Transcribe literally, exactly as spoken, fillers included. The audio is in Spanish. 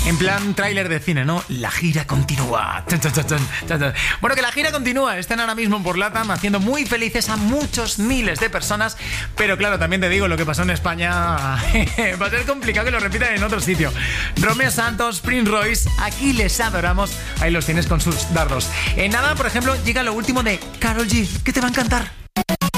En plan tráiler de cine, ¿no? La gira continúa. Bueno, que la gira continúa. Están ahora mismo por LATAM haciendo muy felices a muchos miles de personas. Pero claro, también te digo, lo que pasó en España va a ser complicado que lo repitan en otro sitio. Romeo Santos, Prince Royce, aquí les adoramos. Ahí los tienes con sus dardos. En nada, por ejemplo, llega lo último de Karol G, que te va a encantar.